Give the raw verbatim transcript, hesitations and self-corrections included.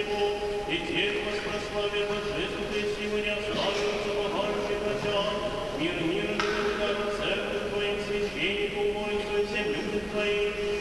Его, и тех воспрославя Божеству Христу, не оставил запогающих хотя, мир